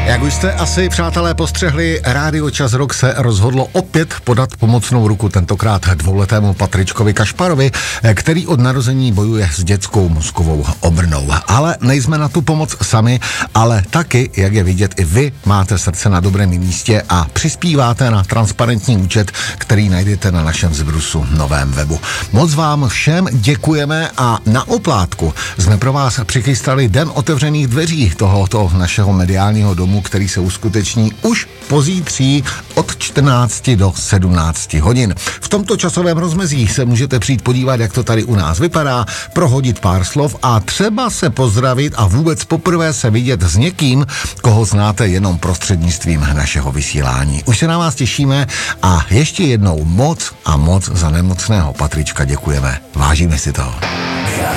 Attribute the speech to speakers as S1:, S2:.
S1: Jak už jste asi, přátelé, postřehli, Rádio Čas Rock se rozhodlo opět podat pomocnou ruku, tentokrát dvouletému Patričkovi Kašparovi, který od narození bojuje s dětskou mozkovou obrnou. Ale nejsme na tu pomoc sami, ale taky, jak je vidět, i vy máte srdce na dobrém místě a přispíváte na transparentní účet, který najdete na našem Zbrusu novém webu. Moc vám všem děkujeme a na oplátku jsme pro vás přichystali den otevřených dveří tohoto našeho mediálního domu, který se uskuteční už pozítří od 14 do 17 hodin. V tomto časovém rozmezí se můžete přijít podívat, jak to tady u nás vypadá, prohodit pár slov a třeba se pozdravit a vůbec poprvé se vidět s někým, koho znáte jenom prostřednictvím našeho vysílání. Už se na vás těšíme a ještě jednou moc a moc za nemocného Patrička děkujeme. Vážíme si toho.